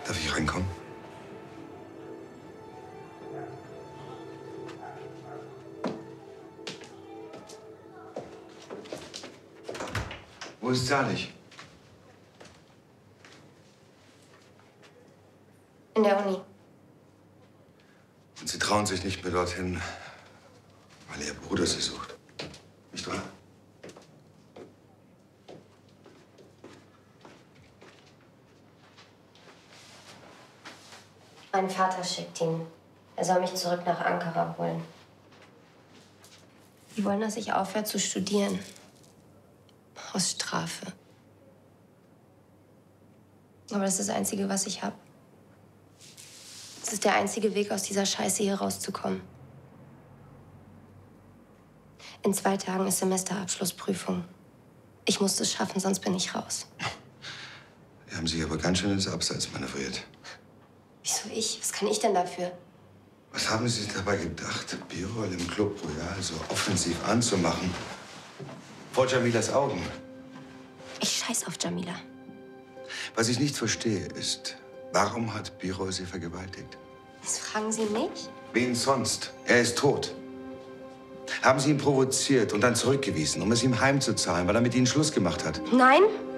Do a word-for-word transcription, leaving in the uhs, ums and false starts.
Darf ich reinkommen? Wo ist Salich? In der Uni. Und Sie trauen sich nicht mehr dorthin, weil Ihr Bruder Sie sucht. Nicht wahr? Mein Vater schickt ihn. Er soll mich zurück nach Ankara holen. Die wollen, dass ich aufhöre zu studieren. Aus Strafe. Aber das ist das Einzige, was ich habe. Das ist der einzige Weg, aus dieser Scheiße hier rauszukommen. In zwei Tagen ist Semesterabschlussprüfung. Ich muss es schaffen, sonst bin ich raus. Sie haben sich aber ganz schön ins Abseits manövriert. Wieso ich? Was kann ich denn dafür? Was haben Sie sich dabei gedacht, Birol im Club Royal so offensiv anzumachen? Vor Jamilas Augen. Ich scheiß auf Jamila. Was ich nicht verstehe, ist, warum hat Birol Sie vergewaltigt? Das fragen Sie mich? Wen sonst? Er ist tot. Haben Sie ihn provoziert und dann zurückgewiesen, um es ihm heimzuzahlen, weil er mit Ihnen Schluss gemacht hat? Nein,